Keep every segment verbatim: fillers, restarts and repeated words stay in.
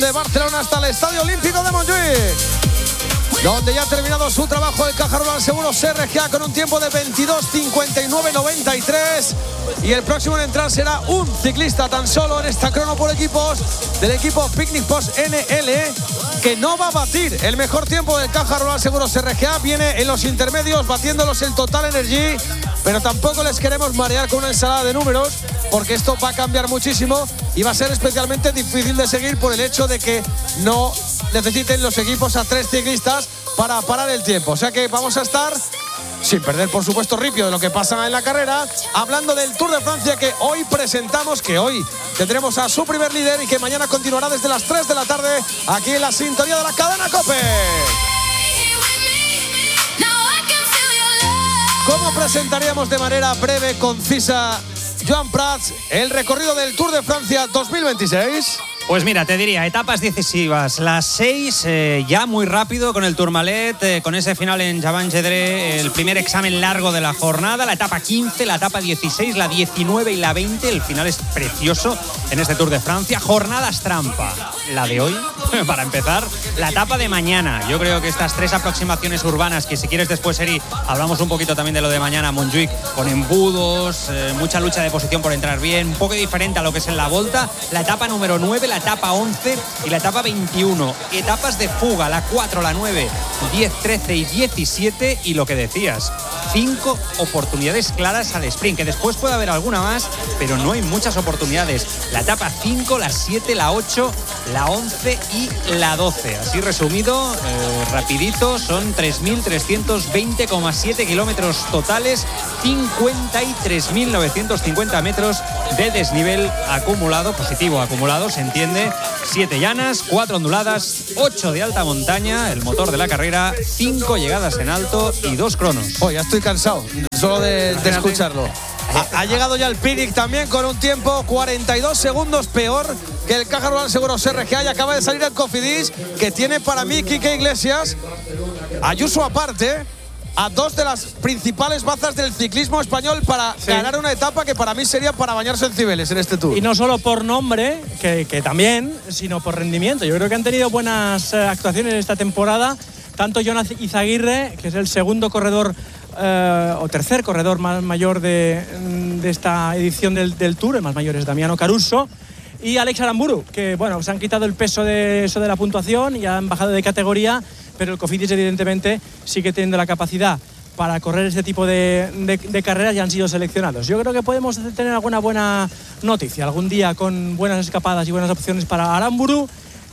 De Barcelona hasta el Estadio Olímpico de Montjuïc, donde ya ha terminado su trabajo el Caja Rural Seguros R G A con un tiempo de veintidós cincuenta y nueve noventa y tres, y el próximo en entrar será un ciclista tan solo en esta crono por equipos del equipo Picnic Post N L, que no va a batir el mejor tiempo del Caja Rural Seguros R G A. Viene en los intermedios batiéndolos el Total Energy, pero tampoco les queremos marear con una ensalada de números, porque esto va a cambiar muchísimo y va a ser especialmente difícil de seguir por el hecho de que no necesiten los equipos a tres ciclistas para parar el tiempo. O sea que vamos a estar, sin perder por supuesto ripio de lo que pasa en la carrera, hablando del Tour de Francia, que hoy presentamos, que hoy tendremos a su primer líder y que mañana continuará desde las tres de la tarde aquí en la sintonía de la cadena COPE. ¿Cómo presentaríamos de manera breve, concisa, Joan Prats, el recorrido del Tour de Francia dos mil veintiséis? Pues mira, te diría, etapas decisivas. Las seis, eh, ya muy rápido con el Tourmalet, eh, con ese final en Chabannes-Gedré, el primer examen largo de la jornada. La etapa quince, la etapa dieciséis, la diecinueve y la veinte. El final es precioso en este Tour de Francia. Jornadas trampa. La de hoy, para empezar. La etapa de mañana. Yo creo que estas tres aproximaciones urbanas, que si quieres después, Eri, hablamos un poquito también de lo de mañana, Montjuïc, con embudos, eh, mucha lucha de posición por entrar bien, un poco diferente a lo que es en la Volta. La etapa número nueve, la etapa once y la etapa veintiuno. Etapas de fuga, la cuatro, la nueve, diez, trece y diecisiete. Y lo que decías, cinco oportunidades claras al sprint, que después puede haber alguna más, pero no hay muchas oportunidades. La etapa cinco, la siete, la ocho, la once y la doce. Así resumido, eh, rapidito, son tres mil trescientos veinte coma siete kilómetros totales, cincuenta y tres mil novecientos cincuenta metros de desnivel acumulado, positivo acumulado, se entiende. siete llanas, cuatro onduladas, ocho de alta montaña, el motor de la carrera, cinco llegadas en alto y dos cronos. Oh, ya estoy cansado solo de, de escucharlo. Ha, ha llegado ya el Pinic también con un tiempo cuarenta y dos segundos peor que el Caja Rural Seguros R G A, y acaba de salir el Cofidis, que tiene para mí Quique Iglesias, Ayuso aparte, a dos de las principales bazas del ciclismo español para sí. ganar una etapa que para mí sería para bañarse en Cibeles en este Tour. Y no solo por nombre, que, que también, sino por rendimiento. Yo creo que han tenido buenas eh, actuaciones esta temporada, tanto Jonas Izaguirre, que es el segundo corredor eh, o tercer corredor más mayor de, de esta edición del, del Tour, el más mayor es Damiano Caruso, y Alex Aramburu, que bueno, se han quitado el peso de eso de la puntuación y han bajado de categoría, pero el Cofidis evidentemente sigue teniendo la capacidad para correr este tipo de, de, de carreras y han sido seleccionados. Yo creo que podemos tener alguna buena noticia algún día con buenas escapadas y buenas opciones para Aramburu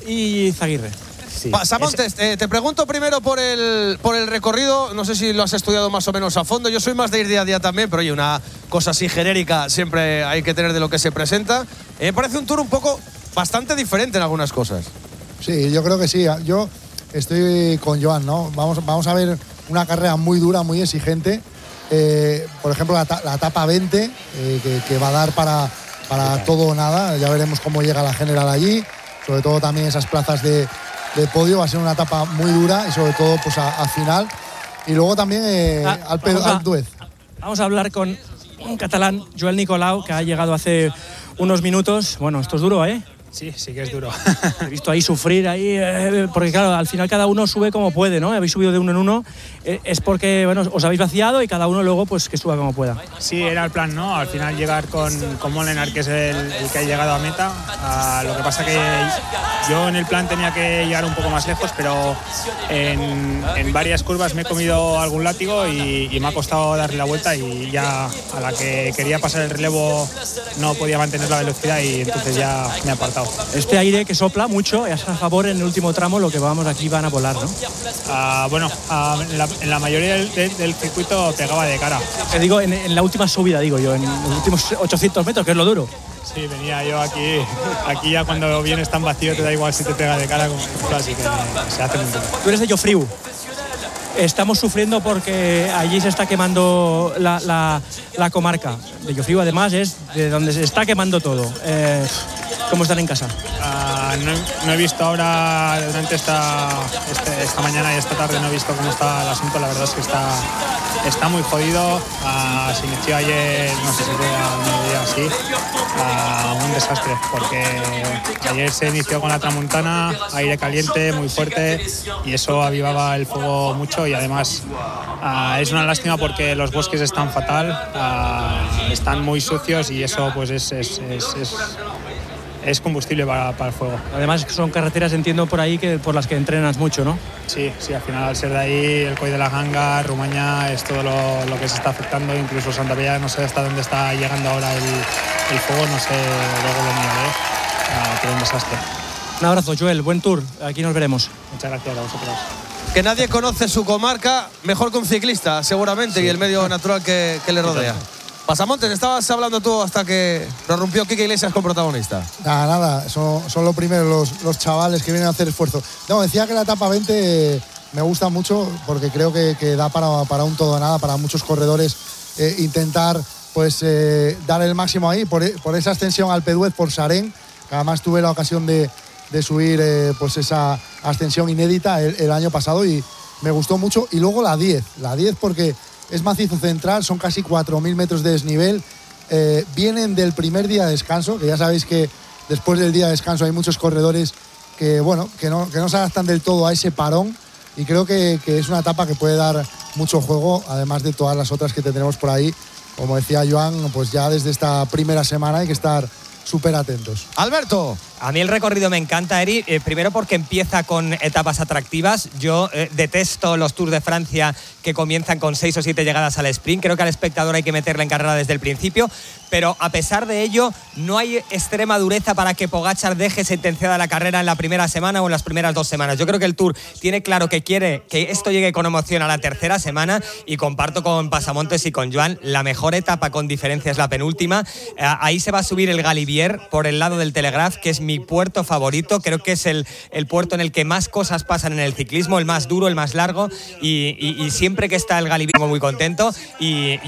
y Izaguirre. Sí. Samontes, eh, te pregunto primero por el, por el recorrido. No sé si lo has estudiado más o menos a fondo. Yo soy más de ir día a día también, pero oye, una cosa así genérica siempre hay que tener de lo que se presenta. Eh, me parece un Tour un poco bastante diferente en algunas cosas. Sí, yo creo que sí. Yo estoy con Joan, ¿no? Vamos, vamos a ver una carrera muy dura, muy exigente. Eh, por ejemplo, la, la etapa veinte, eh, que, que va a dar para, para todo o nada. Ya veremos cómo llega la general allí. Sobre todo también esas plazas de de podio, va a ser una etapa muy dura y sobre todo pues a, a final. Y luego también eh, ah, Alpe d'Huez. Vamos a hablar con un catalán, Joel Nicolau, que ha llegado hace unos minutos. Bueno, esto es duro, ¿eh? Sí, sí que es duro. He visto ahí sufrir, ahí, eh, porque claro, al final cada uno sube como puede, ¿no? Habéis subido de uno en uno, eh, es porque, bueno, os habéis vaciado y cada uno luego pues que suba como pueda. Sí, era el plan, ¿no? Al final llegar con, con Molenaar, que es el, el que ha llegado a meta. Uh, lo que pasa que yo en el plan tenía que llegar un poco más lejos, pero en, en varias curvas me he comido algún látigo y, y me ha costado darle la vuelta, y ya a la que quería pasar el relevo no podía mantener la velocidad y entonces ya me he apartado. Este aire que sopla mucho es a favor en el último tramo, lo que vamos aquí van a volar, ¿no? Uh, bueno, uh, en, la, en la mayoría del, del, del circuito pegaba de cara. Te digo, en, en la última subida, digo yo, en los últimos ochocientos metros, que es lo duro. Sí, venía yo aquí, aquí ya cuando vienes tan vacío te da igual si te pega de cara como así que se hace muy duro. Tú eres de Llofriu. Estamos sufriendo porque allí se está quemando la, la, la comarca. De Llofriu, además, es de donde se está quemando todo. Eh, ¿Cómo están en casa? Uh, Uh, no, no he visto ahora, durante esta, este, esta mañana y esta tarde, no he visto cómo está el asunto. La verdad es que está, está muy jodido. Uh, se inició ayer, no sé si fue al mediodía así, uh, un desastre, porque ayer se inició con la tramontana, aire caliente, muy fuerte, y eso avivaba el fuego mucho. Y además uh, es una lástima porque los bosques están fatal, uh, están muy sucios, y eso pues es, es, es, es es combustible para, para el fuego. Además son carreteras, entiendo, por ahí que por las que entrenas mucho, ¿no? Sí, sí, al final al ser de ahí, el Coll de la Ganga, Rumaña, es todo lo, lo que se está afectando, incluso Santa Bella, no sé hasta dónde está llegando ahora el, el fuego, no sé, luego lo miraré, ah, pero un desastre. Un abrazo, Joel, buen tour, aquí nos veremos. Muchas gracias a vosotros. Que nadie conoce su comarca mejor que un ciclista, seguramente, sí, y el medio natural que, que le rodea. Pasamontes, estabas hablando tú hasta que prorrumpió Quique Iglesias con protagonista. Nada, nada, son, son lo primero los, los chavales que vienen a hacer esfuerzo. No, decía que la etapa veinte me gusta mucho porque creo que, que da para, para un todo o nada, para muchos corredores eh, intentar pues eh, dar el máximo ahí, por, por esa extensión al Peduez, por Sarén, que además tuve la ocasión de, de subir eh, pues esa ascensión inédita el, el año pasado y me gustó mucho. Y luego la diez, la diez porque es macizo central, son casi cuatro mil metros de desnivel. Eh, vienen del primer día de descanso, que ya sabéis que después del día de descanso hay muchos corredores que, bueno, que no, que no se adaptan del todo a ese parón, y creo que, que es una etapa que puede dar mucho juego, además de todas las otras que tendremos por ahí. Como decía Joan, pues ya desde esta primera semana hay que estar súper atentos. Alberto. A mí el recorrido me encanta, Eri, eh, primero porque empieza con etapas atractivas. Yo eh, detesto los Tours de Francia que comienzan con seis o siete llegadas al sprint. Creo que al espectador hay que meterle en carrera desde el principio, pero a pesar de ello no hay extrema dureza para que Pogačar deje sentenciada la carrera en la primera semana o en las primeras dos semanas. Yo creo que el Tour tiene claro que quiere que esto llegue con emoción a la tercera semana, y comparto con Pasamontes y con Joan, la mejor etapa con diferencia es la penúltima. Eh, ahí se va a subir el Galibier por el lado del Telegraph, que es mi puerto favorito. Creo que es el, el puerto en el que más cosas pasan en el ciclismo, el más duro, el más largo, y, y, y siempre que está el Galibier muy contento. Y,